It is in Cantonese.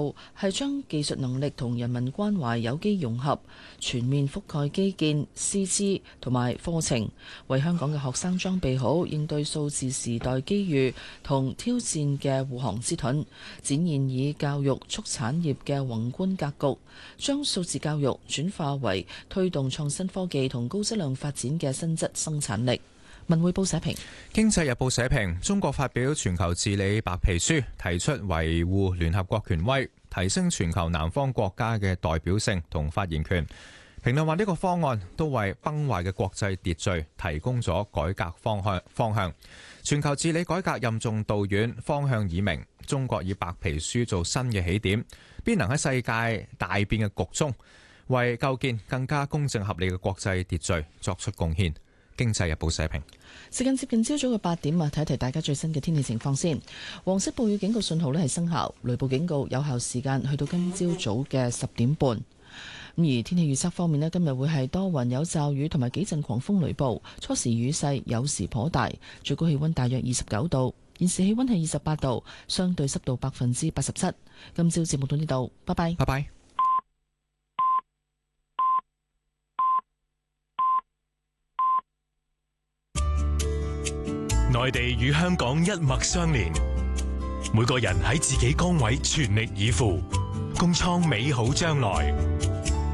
步係將技術能力同人民關懷有機融合，全面覆蓋基建、師資同埋課程，為香港嘅學生裝備好應對數字時代機遇同挑戰嘅護航之盾，展現以教育促產業嘅宏觀格局，將數字教育轉化為推動創新科技同高質量發展嘅新質生產力。文匯報社評。 經濟日報社評，中國發表全球治理白皮書，提出維護聯合國權威，提升全球南方國家嘅代表性同發言權。評論話呢個方案都為崩壞嘅國際秩序提供咗改革方向。全球治理改革任重道遠，方向已明。中國以白皮書做新嘅起點，必能喺世界大變嘅局中，為構建更加公正合理嘅國際秩序作出貢獻。經濟日報社評。 時間接近朝早嘅8點啊，睇一睇大家最新嘅天氣情況先。黃色暴雨警告信號咧係生效，雷暴警告有效時間去到今朝早嘅10點半。咁而天氣預測方面咧，今日會係多雲有驟雨同埋幾陣狂風雷暴，初時雨勢有時頗大，最高氣溫大約29度。現時氣溫係28度，相對濕度87%。今朝節目到呢度，拜拜。 拜拜。 內地與香港一脈相連，每個人喺自己崗位全力以赴，共創美好將來。